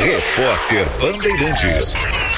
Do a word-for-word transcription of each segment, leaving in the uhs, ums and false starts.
Repórter Bandeirantes.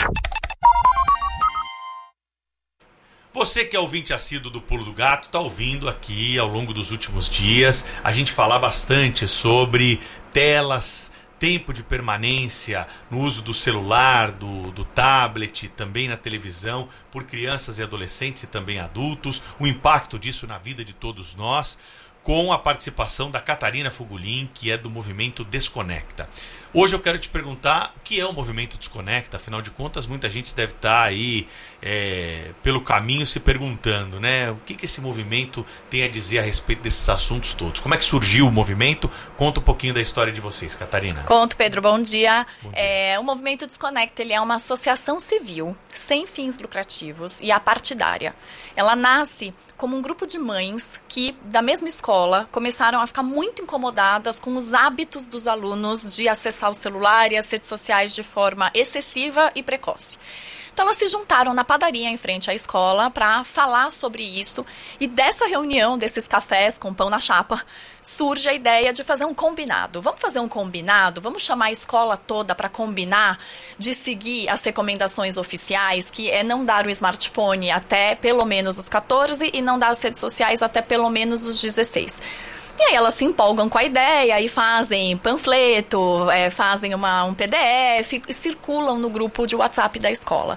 Você que é ouvinte assíduo do Pulo do Gato, está ouvindo aqui ao longo dos últimos dias a gente falar bastante sobre telas, tempo de permanência no uso do celular, do, do tablet, também na televisão, por crianças e adolescentes e também adultos, o impacto disso na vida de todos nós, com a participação da Catarina Fugulin, que é do movimento Desconecta. Hoje eu quero te perguntar o que é o movimento Desconecta, afinal de contas muita gente deve estar aí é, pelo caminho se perguntando, né? O que, que esse movimento tem a dizer a respeito desses assuntos todos? Como é que surgiu o movimento? Conta um pouquinho da história de vocês, Catarina. Conto, Pedro, bom dia. Bom dia. É, o movimento Desconecta ele é uma associação civil, sem fins lucrativos e apartidária. Ela nasce como um grupo de mães que, da mesma escola, começaram a ficar muito incomodadas com os hábitos dos alunos de acessar o celular e as redes sociais de forma excessiva e precoce. Então elas se juntaram na padaria em frente à escola para falar sobre isso, e dessa reunião, desses cafés com pão na chapa, surge a ideia de fazer um combinado. Vamos fazer um combinado? Vamos chamar a escola toda para combinar de seguir as recomendações oficiais, que é não dar o smartphone até pelo menos os catorze e não dar as redes sociais até pelo menos os dezesseis. E aí elas se empolgam com a ideia e fazem panfleto, é, fazem uma, um P D F e circulam no grupo de WhatsApp da escola.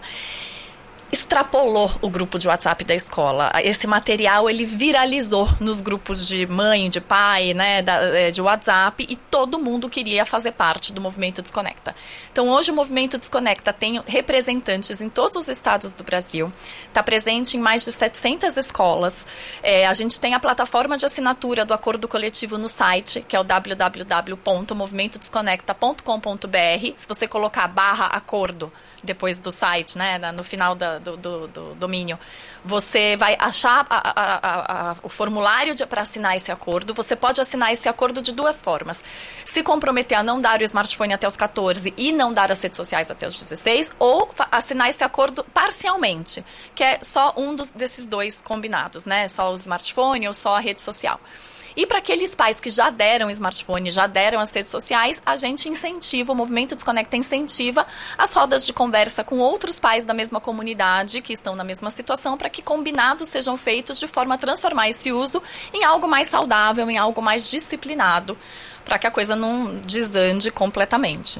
Extrapolou o grupo de WhatsApp da escola. Esse material ele viralizou nos grupos de mãe, de pai, né, da, de WhatsApp, e todo mundo queria fazer parte do movimento Desconecta. Então hoje o movimento Desconecta tem representantes em todos os estados do Brasil, está presente em mais de setecentas escolas. É, a gente tem a plataforma de assinatura do acordo coletivo no site, que é o w w w ponto movimento desconecta ponto com ponto b r. Se você colocar barra acordo depois do site, né, no final da, do, do, do domínio, você vai achar a, a, a, a, o formulário para assinar esse acordo. Você pode assinar esse acordo de duas formas: se comprometer a não dar o smartphone até os catorze e não dar as redes sociais até os dezesseis, ou assinar esse acordo parcialmente, que é só um dos, desses dois combinados, né, só o smartphone ou só a rede social. E para aqueles pais que já deram smartphone, já deram as redes sociais, a gente incentiva, o Movimento Desconecta incentiva as rodas de conversa com outros pais da mesma comunidade que estão na mesma situação, para que combinados sejam feitos de forma a transformar esse uso em algo mais saudável, em algo mais disciplinado, para que a coisa não desande completamente.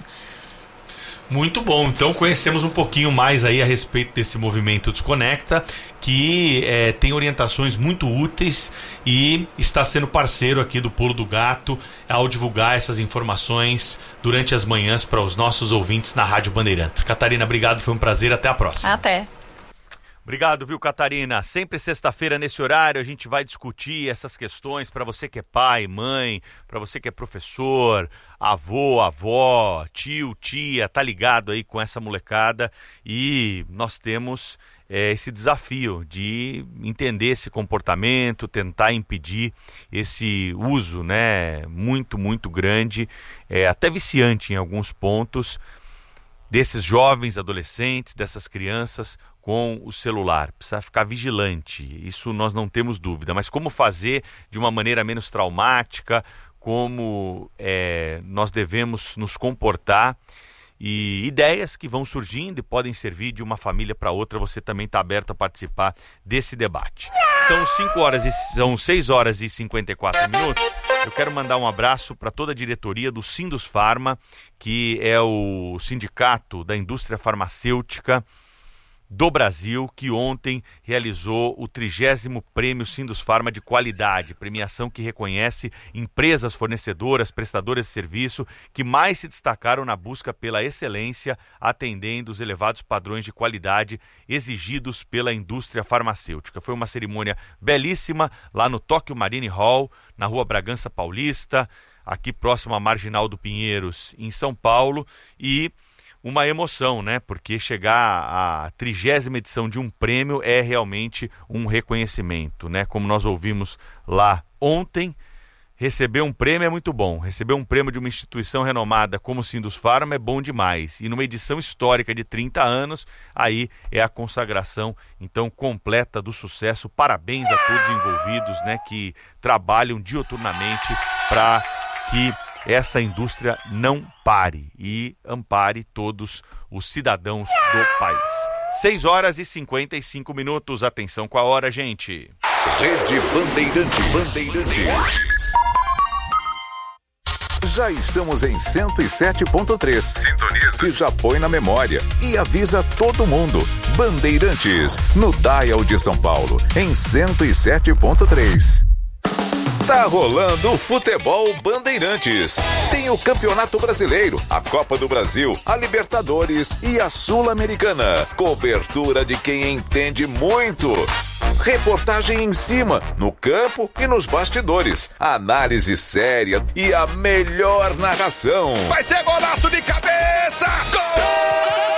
Muito bom, então conhecemos um pouquinho mais aí a respeito desse movimento Desconecta, que é, tem orientações muito úteis e está sendo parceiro aqui do Pulo do Gato ao divulgar essas informações durante as manhãs para os nossos ouvintes na Rádio Bandeirantes. Catarina, obrigado, foi um prazer, até a próxima. Até. Obrigado, viu, Catarina? Sempre sexta-feira nesse horário a gente vai discutir essas questões para você que é pai, mãe, para você que é professor, avô, avó, tio, tia, tá ligado aí com essa molecada, e nós temos é, esse desafio de entender esse comportamento, tentar impedir esse uso, né, muito, muito grande, é, até viciante em alguns pontos, desses jovens, adolescentes, dessas crianças com o celular. Precisa ficar vigilante, isso nós não temos dúvida, mas como fazer de uma maneira menos traumática, como é, nós devemos nos comportar, e ideias que vão surgindo e podem servir de uma família para outra. Você também está aberto a participar desse debate. São cinco horas e são seis horas e cinquenta e quatro minutos. Eu quero mandar um abraço para toda a diretoria do Sindusfarma, que é o sindicato da indústria farmacêutica do Brasil, que ontem realizou o trigésimo Prêmio Sindusfarma de Qualidade, premiação que reconhece empresas fornecedoras, prestadoras de serviço que mais se destacaram na busca pela excelência, atendendo os elevados padrões de qualidade exigidos pela indústria farmacêutica. Foi uma cerimônia belíssima lá no Tóquio Marine Hall, na Rua Bragança Paulista, aqui próximo à Marginal do Pinheiros, em São Paulo, e uma emoção, né? Porque chegar à trigésima edição de um prêmio é realmente um reconhecimento, né? Como nós ouvimos lá ontem, receber um prêmio é muito bom. Receber um prêmio de uma instituição renomada como o Sindusfarma é bom demais. E numa edição histórica de trinta anos, aí é a consagração, então, completa do sucesso. Parabéns a todos envolvidos, né? Que trabalham diuturnamente para que essa indústria não pare e ampare todos os cidadãos do país. seis horas e cinquenta e cinco minutos. Atenção com a hora, gente. Rede Bandeirantes. Bandeirantes. Já estamos em cento e sete ponto três. Sintoniza. E já põe na memória. E avisa todo mundo. Bandeirantes, no Dial de São Paulo, em cento e sete ponto três. Tá rolando o Futebol Bandeirantes. Tem o Campeonato Brasileiro, a Copa do Brasil, a Libertadores e a Sul-Americana. Cobertura de quem entende muito. Reportagem em cima, no campo e nos bastidores. Análise séria e a melhor narração. Vai ser golaço de cabeça! Gol!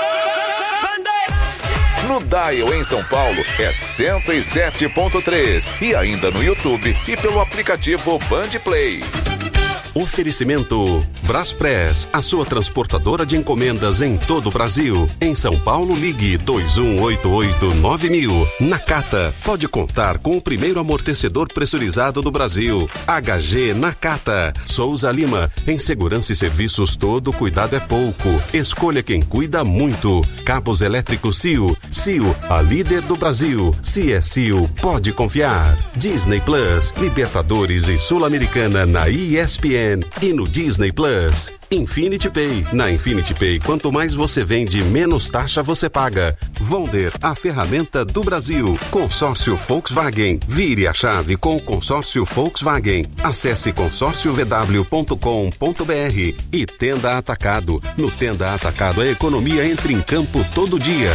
No Dial em São Paulo é cento e sete ponto três e ainda no YouTube e pelo aplicativo Band Play. Oferecimento Braspress, a sua transportadora de encomendas em todo o Brasil. Em São Paulo, ligue dois um oito oito nove mil. Nakata, pode contar com o primeiro amortecedor pressurizado do Brasil. H G Nakata. Souza Lima, em segurança e serviços todo cuidado é pouco. Escolha quem cuida muito. Cabos elétricos C I O. C I O, a líder do Brasil. Se é C I O, pode confiar. Disney Plus, Libertadores e Sul-Americana na E S P N. E no Disney Plus, Infinity Pay. Na Infinity Pay, quanto mais você vende, menos taxa você paga. Vonder, a ferramenta do Brasil. Consórcio Volkswagen. Vire a chave com o consórcio Volkswagen. Acesse consórcio v w ponto com ponto b r. E Tenda Atacado. No Tenda Atacado, a economia entra em campo todo dia.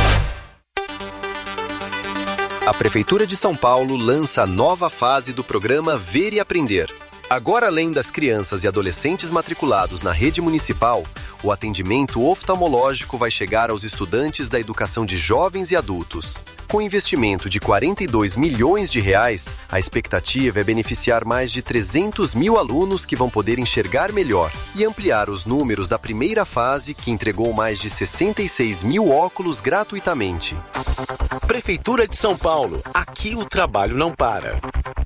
A Prefeitura de São Paulo lança a nova fase do programa Ver e Aprender. Agora, além das crianças e adolescentes matriculados na rede municipal, o atendimento oftalmológico vai chegar aos estudantes da educação de jovens e adultos. Com investimento de quarenta e dois milhões de reais, a expectativa é beneficiar mais de trezentos mil alunos que vão poder enxergar melhor e ampliar os números da primeira fase, que entregou mais de sessenta e seis mil óculos gratuitamente. Prefeitura de São Paulo. Aqui o trabalho não para.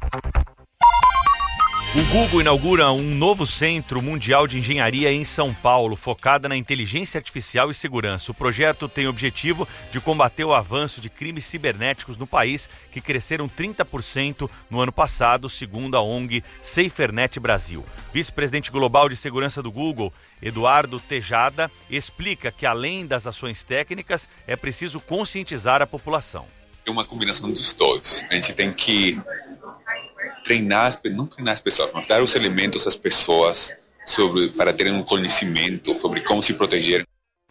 O Google inaugura um novo Centro Mundial de Engenharia em São Paulo, focada na inteligência artificial e segurança. O projeto tem o objetivo de combater o avanço de crimes cibernéticos no país, que cresceram trinta por cento no ano passado, segundo a O N G SaferNet Brasil. Vice-presidente global de segurança do Google, Eduardo Tejada, explica que, além das ações técnicas, é preciso conscientizar a população. É uma combinação dos dois. A gente tem que treinar, não treinar as pessoas, mas dar os elementos às pessoas sobre, para terem um conhecimento sobre como se proteger.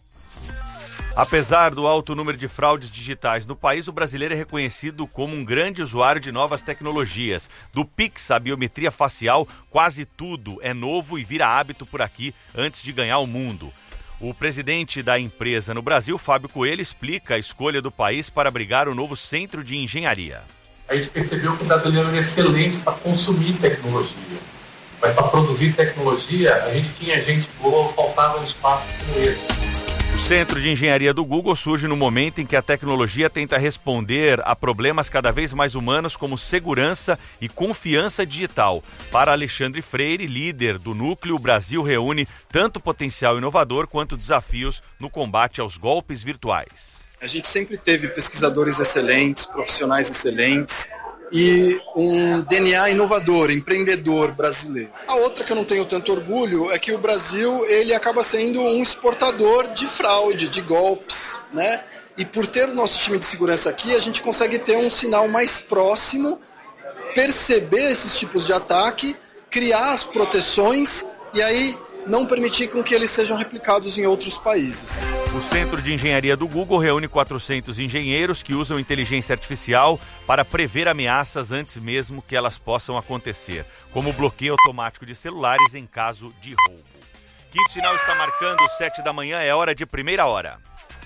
Apesar do alto número de fraudes digitais no país, o brasileiro é reconhecido como um grande usuário de novas tecnologias. Do Pix à biometria facial, quase tudo é novo e vira hábito por aqui antes de ganhar o mundo. O presidente da empresa no Brasil, Fábio Coelho, explica a escolha do país para abrigar o novo centro de engenharia. A gente percebeu que o brasileiro é excelente para consumir tecnologia, mas para produzir tecnologia, a gente tinha gente boa, faltava um espaço como esse. O Centro de Engenharia do Google surge no momento em que a tecnologia tenta responder a problemas cada vez mais humanos como segurança e confiança digital. Para Alexandre Freire, líder do núcleo, o Brasil reúne tanto potencial inovador quanto desafios no combate aos golpes virtuais. A gente sempre teve pesquisadores excelentes, profissionais excelentes e um D N A inovador, empreendedor brasileiro. A outra que eu não tenho tanto orgulho é que o Brasil ele acaba sendo um exportador de fraude, de golpes, né? E por ter o nosso time de segurança aqui, a gente consegue ter um sinal mais próximo, perceber esses tipos de ataque, criar as proteções e aí não permitir com que eles sejam replicados em outros países. O Centro de Engenharia do Google reúne quatrocentos engenheiros que usam inteligência artificial para prever ameaças antes mesmo que elas possam acontecer, como o bloqueio automático de celulares em caso de roubo. Quinto sinal está marcando sete da manhã, é hora de primeira hora.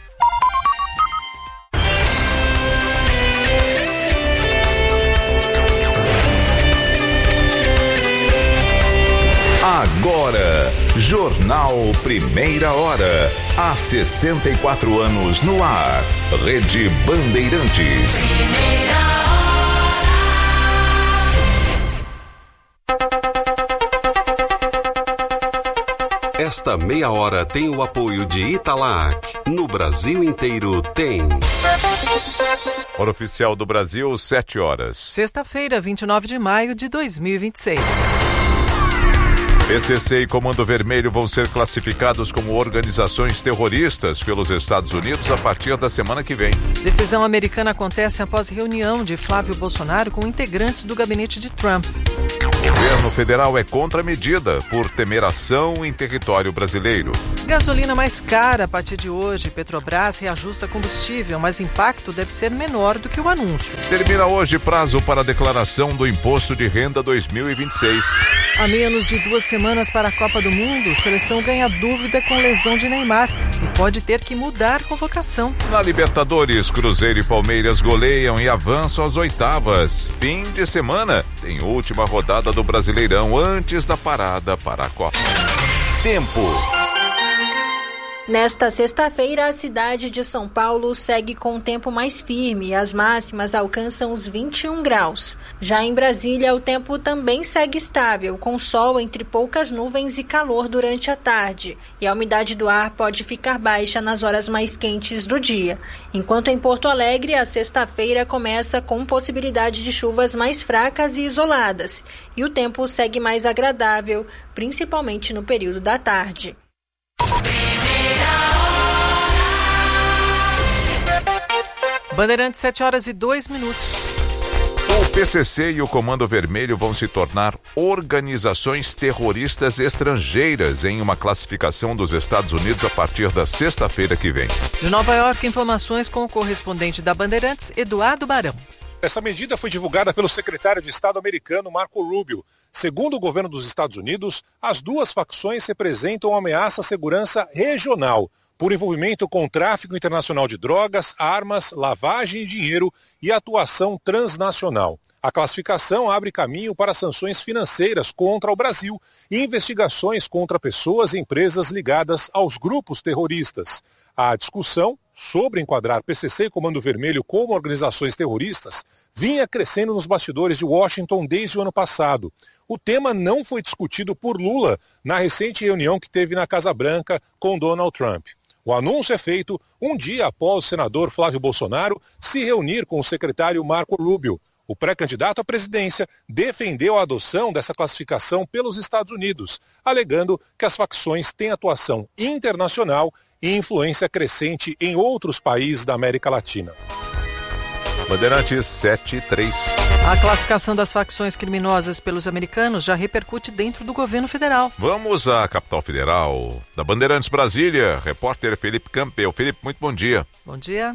Agora, Jornal Primeira Hora. Há sessenta e quatro anos no ar. Rede Bandeirantes. Primeira hora. Esta meia hora tem o apoio de Italac. No Brasil inteiro tem. Hora oficial do Brasil, sete horas. Sexta-feira, vinte e nove de maio de dois mil e vinte e seis. P C C e Comando Vermelho vão ser classificados como organizações terroristas pelos Estados Unidos a partir da semana que vem. Decisão americana acontece após reunião de Flávio Bolsonaro com integrantes do gabinete de Trump. O governo federal é contra a medida por temer ação em território brasileiro. Gasolina mais cara a partir de hoje. Petrobras reajusta combustível, mas impacto deve ser menor do que o anúncio. Termina hoje prazo para a declaração do Imposto de Renda dois mil e vinte e seis. A menos de duas semanas para a Copa do Mundo, seleção ganha dúvida com lesão de Neymar e pode ter que mudar convocação. Na Libertadores, Cruzeiro e Palmeiras goleiam e avançam às oitavas. Fim de semana tem última rodada do Brasileirão antes da parada para a Copa. Tempo. Nesta sexta-feira, a cidade de São Paulo segue com um tempo mais firme e as máximas alcançam os vinte e um graus. Já em Brasília, o tempo também segue estável, com sol entre poucas nuvens e calor durante a tarde. E a umidade do ar pode ficar baixa nas horas mais quentes do dia. Enquanto em Porto Alegre, a sexta-feira começa com possibilidade de chuvas mais fracas e isoladas. E o tempo segue mais agradável, principalmente no período da tarde. Bandeirantes, sete horas e dois minutos. O P C C e o Comando Vermelho vão se tornar organizações terroristas estrangeiras em uma classificação dos Estados Unidos a partir da sexta-feira que vem. De Nova York, informações com o correspondente da Bandeirantes, Eduardo Barão. Essa medida foi divulgada pelo secretário de Estado americano Marco Rubio. Segundo o governo dos Estados Unidos, as duas facções representam uma ameaça à segurança regional, por envolvimento com tráfico internacional de drogas, armas, lavagem de dinheiro e atuação transnacional. A classificação abre caminho para sanções financeiras contra o Brasil e investigações contra pessoas e empresas ligadas aos grupos terroristas. A discussão sobre enquadrar P C C e Comando Vermelho como organizações terroristas vinha crescendo nos bastidores de Washington desde o ano passado. O tema não foi discutido por Lula na recente reunião que teve na Casa Branca com Donald Trump. O anúncio é feito um dia após o senador Flávio Bolsonaro se reunir com o secretário Marco Rubio. O pré-candidato à presidência defendeu a adoção dessa classificação pelos Estados Unidos, alegando que as facções têm atuação internacional e influência crescente em outros países da América Latina. Bandeirantes sete e três. A classificação das facções criminosas pelos americanos já repercute dentro do governo federal. Vamos à capital federal da Bandeirantes Brasília. Repórter Felipe Campbell. Felipe, muito bom dia. Bom dia.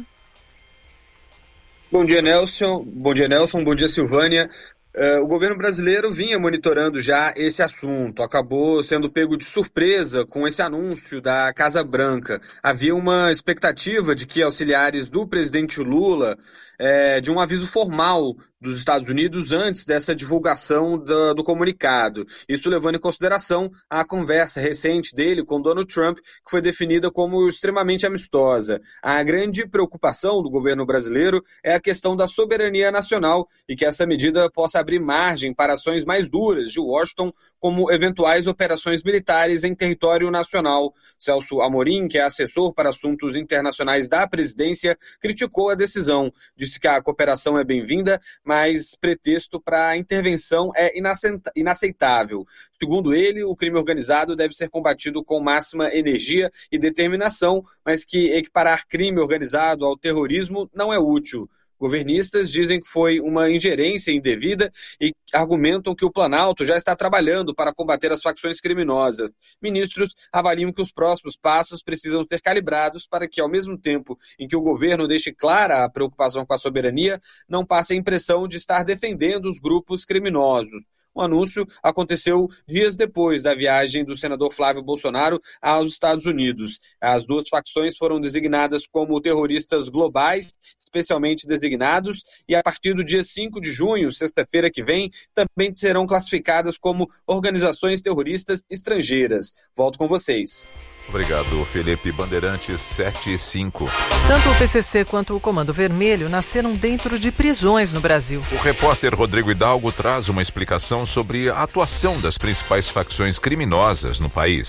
Bom dia, Nelson. Bom dia, Nelson. Bom dia, Silvânia. Uh, o governo brasileiro vinha monitorando já esse assunto, acabou sendo pego de surpresa com esse anúncio da Casa Branca. Havia uma expectativa de que auxiliares do presidente Lula, é, de um aviso formal dos Estados Unidos antes dessa divulgação do, do comunicado. Isso levando em consideração a conversa recente dele com Donald Trump, que foi definida como extremamente amistosa. A grande preocupação do governo brasileiro é a questão da soberania nacional e que essa medida possa abrir margem para ações mais duras de Washington, como eventuais operações militares em território nacional. Celso Amorim, que é assessor para assuntos internacionais da presidência, criticou a decisão. Disse que a cooperação é bem-vinda, mas pretexto para a intervenção é inaceitável. Segundo ele, o crime organizado deve ser combatido com máxima energia e determinação, mas que equiparar crime organizado ao terrorismo não é útil. Governistas dizem que foi uma ingerência indevida e argumentam que o Planalto já está trabalhando para combater as facções criminosas. Ministros avaliam que os próximos passos precisam ser calibrados para que, ao mesmo tempo em que o governo deixe clara a preocupação com a soberania, não passe a impressão de estar defendendo os grupos criminosos. O anúncio aconteceu dias depois da viagem do senador Flávio Bolsonaro aos Estados Unidos. As duas facções foram designadas como terroristas globais, especialmente designados, e a partir do dia cinco de junho, sexta-feira que vem, também serão classificadas como organizações terroristas estrangeiras. Volto com vocês. Obrigado, Felipe. Bandeirantes sete e cinco. Tanto o P C C quanto o Comando Vermelho nasceram dentro de prisões no Brasil. O repórter Rodrigo Hidalgo traz uma explicação sobre a atuação das principais facções criminosas no país.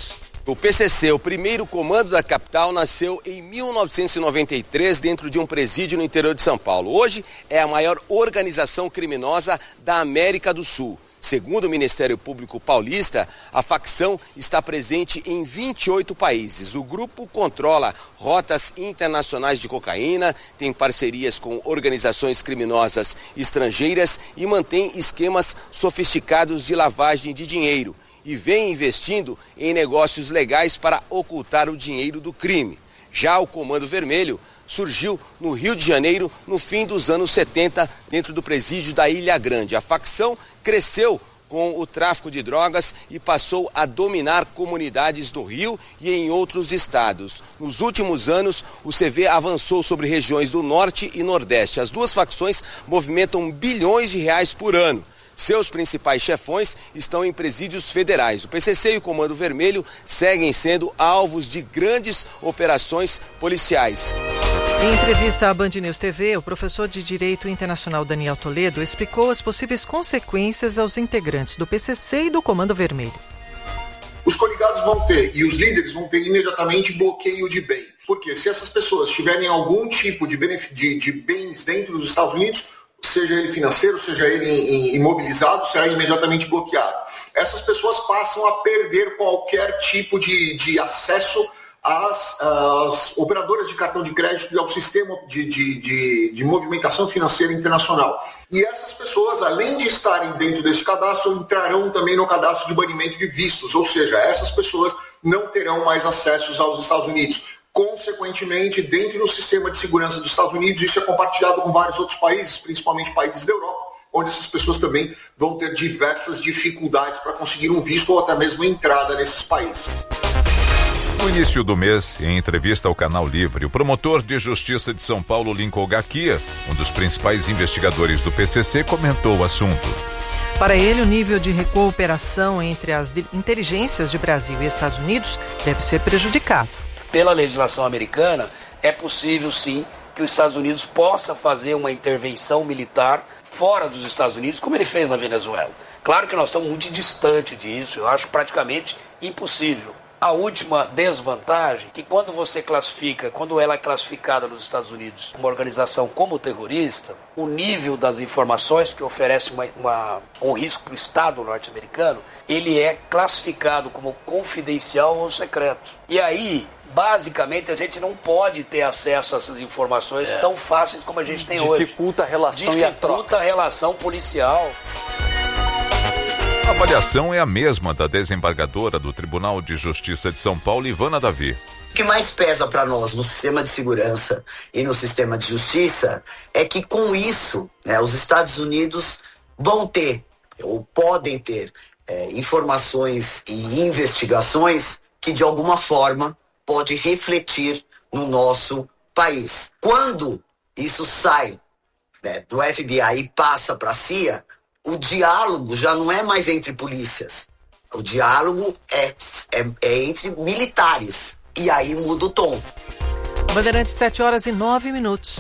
O P C C, o primeiro comando da capital, nasceu em mil novecentos e noventa e três dentro de um presídio no interior de São Paulo. Hoje é a maior organização criminosa da América do Sul. Segundo o Ministério Público Paulista, a facção está presente em vinte e oito países. O grupo controla rotas internacionais de cocaína, tem parcerias com organizações criminosas estrangeiras e mantém esquemas sofisticados de lavagem de dinheiro. E vem investindo em negócios legais para ocultar o dinheiro do crime. Já o Comando Vermelho surgiu no Rio de Janeiro no fim dos anos setenta, dentro do presídio da Ilha Grande. A facção cresceu com o tráfico de drogas e passou a dominar comunidades do Rio e em outros estados. Nos últimos anos, o C V avançou sobre regiões do Norte e Nordeste. As duas facções movimentam bilhões de reais por ano. Seus principais chefões estão em presídios federais. O P C C e o Comando Vermelho seguem sendo alvos de grandes operações policiais. Em entrevista à Band News T V, o professor de Direito Internacional Daniel Toledo explicou as possíveis consequências aos integrantes do P C C e do Comando Vermelho. Os coligados vão ter, e os líderes vão ter imediatamente bloqueio de bem. Porque se essas pessoas tiverem algum tipo de, benef- de, de bens dentro dos Estados Unidos, seja ele financeiro, seja ele imobilizado, será imediatamente bloqueado. Essas pessoas passam a perder qualquer tipo de, de acesso às, às operadoras de cartão de crédito e ao sistema de, de, de, de movimentação financeira internacional. E essas pessoas, além de estarem dentro desse cadastro, entrarão também no cadastro de banimento de vistos, ou seja, essas pessoas não terão mais acessos aos Estados Unidos. Consequentemente, dentro do sistema de segurança dos Estados Unidos, isso é compartilhado com vários outros países, principalmente países da Europa, onde essas pessoas também vão ter diversas dificuldades para conseguir um visto ou até mesmo entrada nesses países. No início do mês, em entrevista ao Canal Livre, o promotor de Justiça de São Paulo, Lincoln Gakia, um dos principais investigadores do P C C, comentou o assunto. Para ele, o nível de cooperação entre as inteligências de Brasil e Estados Unidos deve ser prejudicado. Pela legislação americana, é possível sim que os Estados Unidos possa fazer uma intervenção militar fora dos Estados Unidos, como ele fez na Venezuela. Claro que nós estamos muito distante disso, eu acho praticamente impossível. A última desvantagem é que quando você classifica, quando ela é classificada nos Estados Unidos, uma organização como terrorista, o nível das informações que oferece uma, uma, um risco para o Estado norte-americano, ele é classificado como confidencial ou secreto. E aí, basicamente, a gente não pode ter acesso a essas informações é. tão fáceis como a gente tem Dificulta hoje. Dificulta a relação Dificulta e a troca. Dificulta a relação policial. A avaliação é a mesma da desembargadora do Tribunal de Justiça de São Paulo, Ivana Davi. O que mais pesa para nós no sistema de segurança e no sistema de justiça é que com isso, né, os Estados Unidos vão ter, ou podem ter, é, informações e investigações que de alguma forma pode refletir no nosso país. Quando isso sai, né, do F B I e passa para a C I A, o diálogo já não é mais entre polícias. O diálogo é, é, é entre militares. E aí muda o tom. Bandeirantes, sete horas e nove minutos.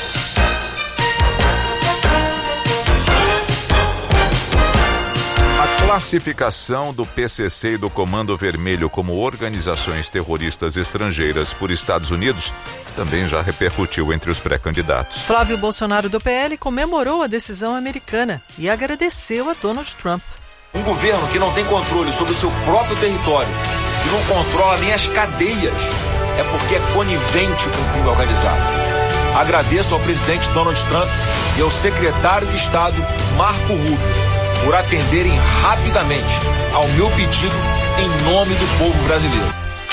A classificação do P C C e do Comando Vermelho como organizações terroristas estrangeiras por Estados Unidos também já repercutiu entre os pré-candidatos. Flávio Bolsonaro do P L comemorou a decisão americana e agradeceu a Donald Trump. Um governo que não tem controle sobre o seu próprio território, que não controla nem as cadeias, é porque é conivente com o crime organizado. Agradeço ao presidente Donald Trump e ao secretário de Estado, Marco Rubio, por atenderem rapidamente ao meu pedido em nome do povo brasileiro.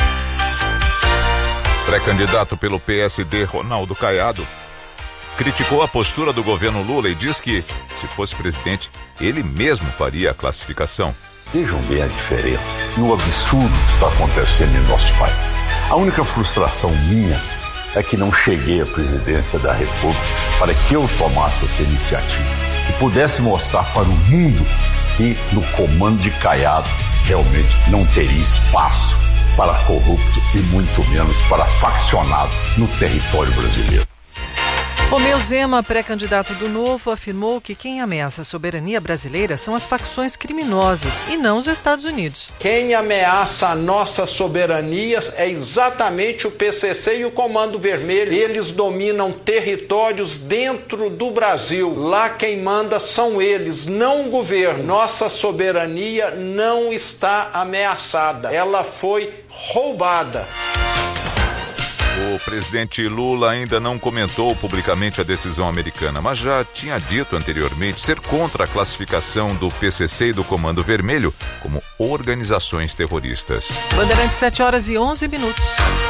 Pré-candidato pelo P S D, Ronaldo Caiado, criticou a postura do governo Lula e diz que, se fosse presidente, ele mesmo faria a classificação. Vejam bem a diferença e o absurdo que está acontecendo em nosso país. A única frustração minha é que não cheguei à presidência da República para que eu tomasse essa iniciativa e pudesse mostrar para o mundo que no comando de Caiado realmente não teria espaço para corrupto e muito menos para faccionado no território brasileiro. Romeu Zema, pré-candidato do Novo, afirmou que quem ameaça a soberania brasileira são as facções criminosas e não os Estados Unidos. Quem ameaça a nossa soberania é exatamente o P C C e o Comando Vermelho. Eles dominam territórios dentro do Brasil. Lá quem manda são eles, não o governo. Nossa soberania não está ameaçada. Ela foi roubada. O presidente Lula ainda não comentou publicamente a decisão americana, mas já tinha dito anteriormente ser contra a classificação do P C C e do Comando Vermelho como organizações terroristas. Bandeirantes, sete horas e onze minutos.